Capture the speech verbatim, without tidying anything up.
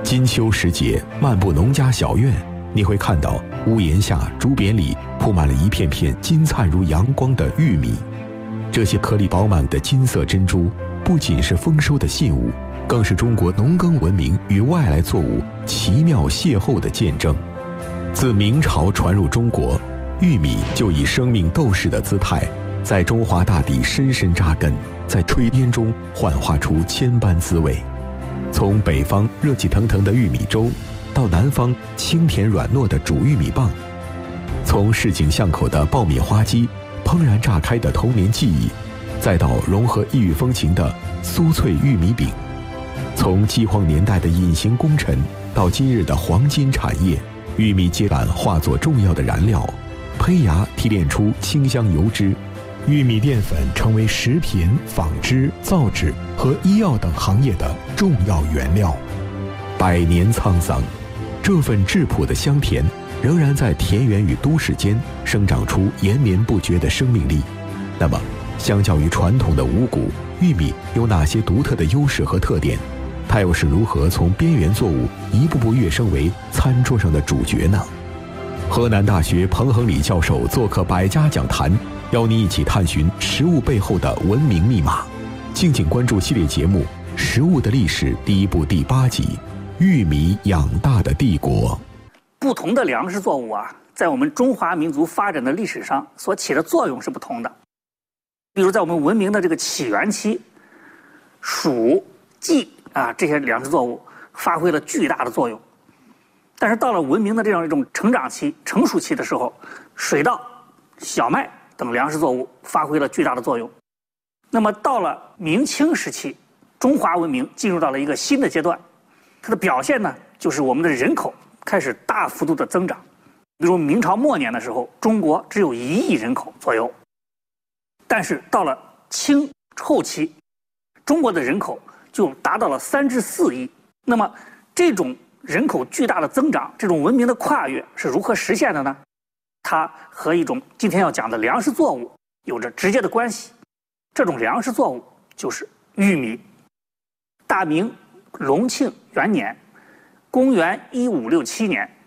金秋时节，漫步农家小院，你会看到屋檐下竹匾里铺满了一片片金灿如阳光的玉米。这些颗粒饱满的金色珍珠，不仅是丰收的信物，更是中国农耕文明与外来作物奇妙邂逅的见证。自明朝传入中国，玉米就以生命斗士的姿态，在中华大地深深扎根，在炊烟中幻化出千般滋味。从北方热气腾腾的玉米粥，到南方清甜软糯的煮玉米棒，从市井巷口的爆米花机怦然炸开的童年记忆，再到融合异域风情的酥脆玉米饼，从饥荒年代的隐形功臣到今日的黄金产业，玉米秸秆化作重要的燃料，胚芽提炼出清香油脂，玉米淀粉成为食品、纺织、造纸和医药等行业的重要原料。百年沧桑，这份质朴的香甜仍然在田园与都市间生长出延绵不绝的生命力。那么，相较于传统的五谷，玉米有哪些独特的优势和特点？它又是如何从边缘作物一步步跃升为餐桌上的主角呢？河南大学彭恒礼教授做客百家讲坛，邀你一起探寻食物背后的文明密码。敬请关注系列节目《食物的历史》第一部第八集：玉米养大的帝国。 不同的粮食作物啊，在我们中华民族发展的历史上所起的作用是不同的。比如在我们文明的这个起源期，黍、稷啊这些粮食作物发挥了巨大的作用。但是到了文明的这样一种成长期、成熟期的时候，水稻、小麦等粮食作物发挥了巨大的作用。那么到了明清时期，中华文明进入到了一个新的阶段，它的表现呢，就是我们的人口开始大幅度的增长。比如明朝末年的时候，中国只有一亿人口左右，但是到了清后期，中国的人口就达到了三至四亿。那么这种人口巨大的增长，这种文明的跨越是如何实现的呢？它和一种今天要讲的粮食作物有着直接的关系。这种粮食作物就是玉米。大明隆庆元年，公元一五六七年，